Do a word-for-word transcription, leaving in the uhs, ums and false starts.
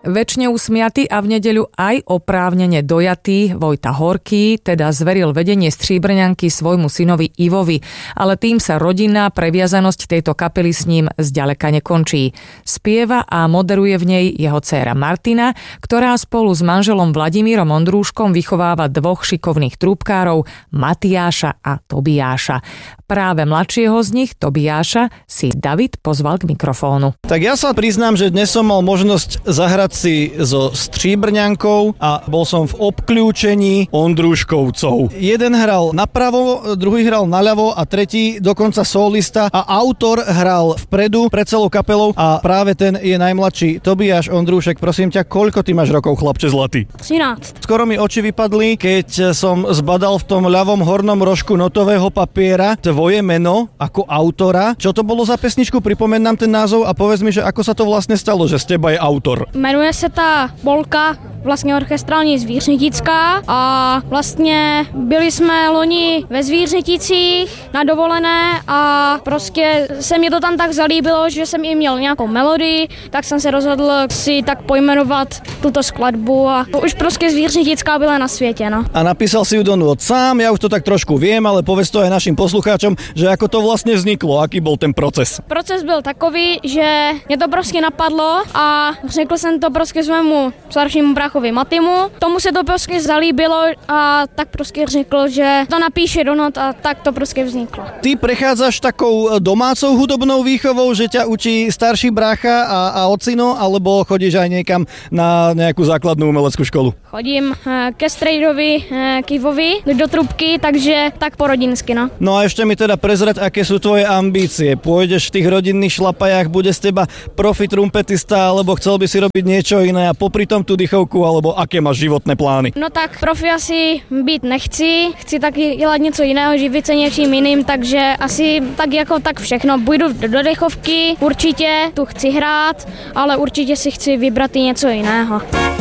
Večne usmiaty a v nedeľu aj oprávnene dojatý Vojta Horký teda zveril vedenie Stříbrňanky svojmu synovi Ivovi, ale tým sa rodinná previazanosť tejto kapely s ním zďaleka nekončí. Spieva a moderuje v nej jeho dcéra Martina, ktorá spolu s manželom Vladimírom Ondrúškom vychováva dvoch šikovných trúbkárov Matiáša a Tobiáša. Práve mladšieho z nich, Tobiáša, si David pozval k mikrofónu. Tak ja sa priznám, že dnes som mal možnosť zahrať si so Stříbrňankou a bol som v obkľúčení Ondrúškovcov. Jeden hral napravo, druhý hral naľavo a tretí dokonca solista a autor hral vpredu pred celou kapelou a práve ten je najmladší. Tobiáš Ondrúšek, prosím ťa, koľko ty máš rokov, chlapče zlatý? trinásť. Skoro mi oči vypadli, keď som zbadal v tom ľavom hornom rožku notového papiera tvoje meno ako autora. Čo to bolo za pesničku? Pripomeň nám ten názov a povedz mi, že ako sa to vlastne stalo, že z teba je autor. Jmenuje se ta polka vlastně orchestrální Zvířetická a vlastně byli jsme loni ve Zvířeticích na dovolené a prostě se mi to tam tak zalíbilo, že jsem i měl nějakou melodii, tak jsem se rozhodl si tak pojmenovat tuto skladbu a už prostě Zvířetická byla na světě, no. A napísal si ju do nôd sám, ja už to tak trošku viem, ale povedz to aj našim poslucháčom, že ako to vlastne vzniklo, aký bol ten proces. Proces byl takový, že mě to prostě napadlo a řekl jsem to prostě svému staršímu brachovi Matimu. Tomu se to prostě zalíbilo a tak prostě řekl, že to napíše do not a tak to prostě vzniklo. Ty prechádzaš takou domácou hudobnou výchovou, že ťa učí starší brácha a, a ocino, alebo chodíš aj niekam na nejakú základnú umeleckú školu? Chodím ke strejdovi, k Ivovi do trubky, takže tak po rodinsky, no. No a ešte mi teda prezrať, aké sú tvoje ambície. Pôjdeš v tých rodinných šlapajách, bude z teba profi trumpetista, alebo chcel by si robiť niečo iné a popri tom tú dychovku, alebo aké máš životné plány? No tak profi asi být nechci, chci taky dělat něco jiného, živit se něčím jiným, takže asi tak jako tak všechno. Půjdu do dechovky, určitě tu chci hrát, ale určitě si chci vybrat i něco jiného.